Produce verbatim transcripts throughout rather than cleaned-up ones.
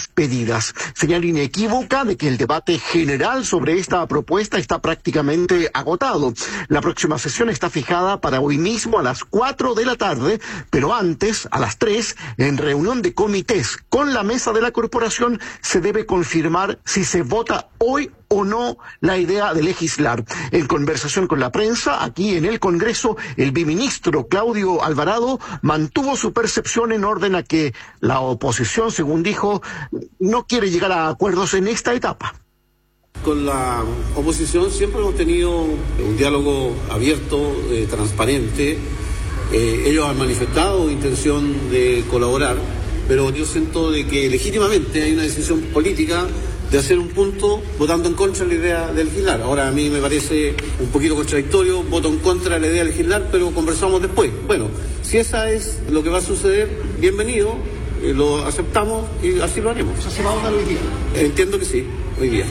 las pedidas. Señal inequívoca de que el debate general sobre esta propuesta está prácticamente agotado. La próxima sesión está fijada para hoy mismo a las cuatro de la tarde, pero antes, a las tres, en reunión de comités con la mesa de la corporación, se debe confirmar si se vota hoy o no la idea de legislar. En conversación con la prensa, aquí en el Congreso, el biministro Claudio Alvarado mantuvo su percepción en orden a que la oposición, según dijo, no quiere llegar a acuerdos en esta etapa. Con la oposición siempre hemos tenido un diálogo abierto, eh, transparente. Eh, ellos han manifestado intención de colaborar, pero yo siento de que legítimamente hay una decisión política de hacer un punto votando en contra de la idea de legislar. Ahora a mí me parece un poquito contradictorio, voto en contra de la idea de legislar, pero conversamos después. Bueno, si esa es lo que va a suceder, bienvenido, eh, lo aceptamos y así lo haremos. ¿Eso se va a votar hoy día? Entiendo que sí, hoy día.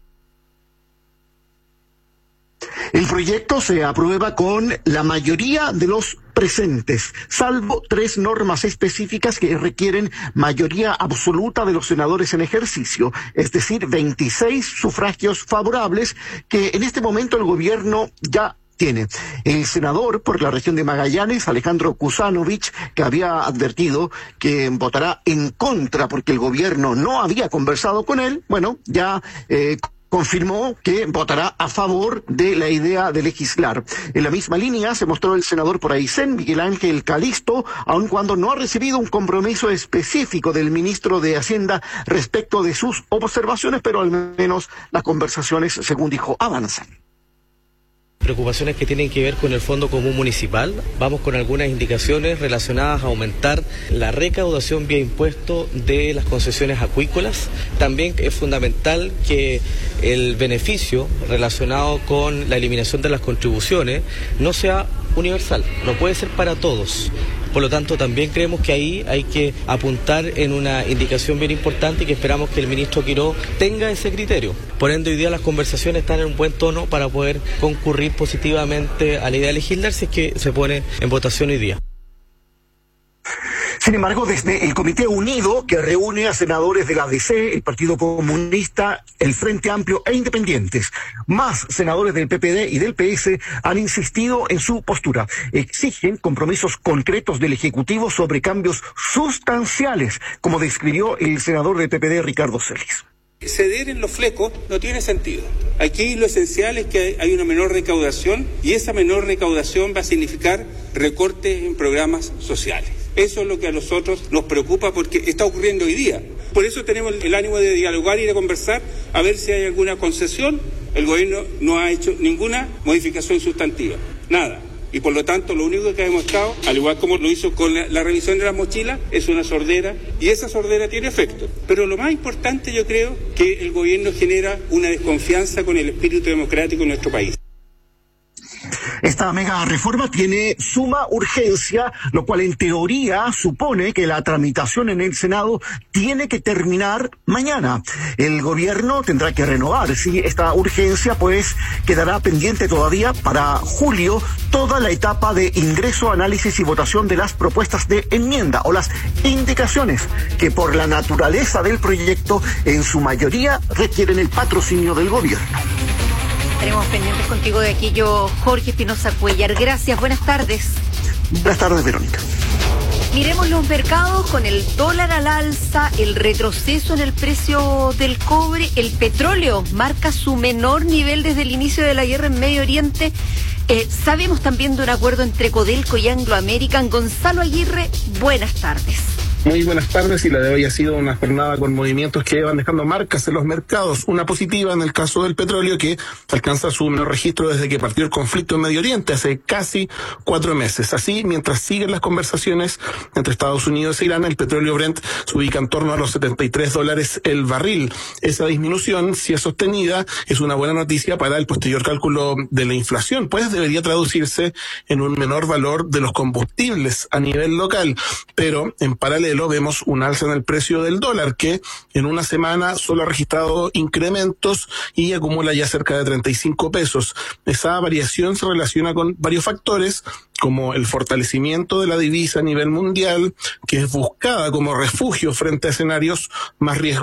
El proyecto se aprueba con la mayoría de los presentes, salvo tres normas específicas que requieren mayoría absoluta de los senadores en ejercicio, es decir, veintiséis sufragios favorables que en este momento el gobierno ya tiene. El senador por la región de Magallanes, Alejandro Kusanovich, que había advertido que votará en contra porque el gobierno no había conversado con él, bueno, ya eh, confirmó que votará a favor de la idea de legislar. En la misma línea se mostró el senador por Aysén, Miguel Ángel Calisto, aun cuando no ha recibido un compromiso específico del ministro de Hacienda respecto de sus observaciones, pero al menos las conversaciones, según dijo, avanzan. Preocupaciones que tienen que ver con el Fondo Común Municipal. Vamos con algunas indicaciones relacionadas a aumentar la recaudación vía impuesto de las concesiones acuícolas. También es fundamental que el beneficio relacionado con la eliminación de las contribuciones no sea universal, no puede ser para todos. Por lo tanto, también creemos que ahí hay que apuntar en una indicación bien importante y que esperamos que el ministro Quiró tenga ese criterio. Por ende, hoy día las conversaciones están en un buen tono para poder concurrir positivamente a la idea de legislar si es que se pone en votación hoy día. Sin embargo, desde el Comité Unido, que reúne a senadores de la D C, el Partido Comunista, el Frente Amplio e Independientes, más senadores del P P D y del P S, han insistido en su postura. Exigen compromisos concretos del Ejecutivo sobre cambios sustanciales, como describió el senador del P P D, Ricardo Celis. Ceder en los flecos no tiene sentido. Aquí lo esencial es que hay una menor recaudación y esa menor recaudación va a significar recortes en programas sociales. Eso es lo que a nosotros nos preocupa porque está ocurriendo hoy día. Por eso tenemos el ánimo de dialogar y de conversar a ver si hay alguna concesión. El gobierno no ha hecho ninguna modificación sustantiva, nada. Y por lo tanto lo único que ha demostrado, al igual como lo hizo con la, la revisión de las mochilas, es una sordera y esa sordera tiene efecto. Pero lo más importante yo creo que el gobierno genera una desconfianza con el espíritu democrático en nuestro país. Esta mega reforma tiene suma urgencia, lo cual en teoría supone que la tramitación en el Senado tiene que terminar mañana. El gobierno tendrá que renovar, sí, esta urgencia, pues quedará pendiente todavía para julio toda la etapa de ingreso, análisis y votación de las propuestas de enmienda o las indicaciones que por la naturaleza del proyecto en su mayoría requieren el patrocinio del gobierno. Estaremos pendientes contigo de aquello, Jorge Espinosa Cuellar. Gracias, buenas tardes. Buenas tardes, Verónica. Miremos los mercados con el dólar al alza, el retroceso en el precio del cobre, el petróleo marca su menor nivel desde el inicio de la guerra en Medio Oriente. Eh, sabemos también de un acuerdo entre Codelco y Anglo American. Gonzalo Aguirre, buenas tardes. Muy buenas tardes, y la de hoy ha sido una jornada con movimientos que van dejando marcas en los mercados. Una positiva en el caso del petróleo, que alcanza su menor registro desde que partió el conflicto en Medio Oriente hace casi cuatro meses. Así, mientras siguen las conversaciones entre Estados Unidos e Irán, el petróleo Brent se ubica en torno a los setenta y tres dólares el barril. Esa disminución, si es sostenida, es una buena noticia para el posterior cálculo de la inflación, pues debería traducirse en un menor valor de los combustibles a nivel local. Pero, en paralelo, vemos un alza en el precio del dólar, que en una semana solo ha registrado incrementos y acumula ya cerca de treinta y cinco pesos. Esa variación se relaciona con varios factores, como el fortalecimiento de la divisa a nivel mundial, que es buscada como refugio frente a escenarios más riesgosos